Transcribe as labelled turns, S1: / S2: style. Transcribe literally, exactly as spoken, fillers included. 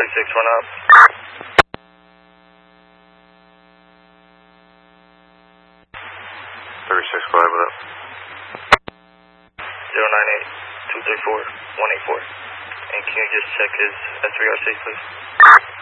S1: six one up.
S2: thirty-six five, what up?
S1: zero nine eight two three four one eight four. And can you just check his S three R six, please?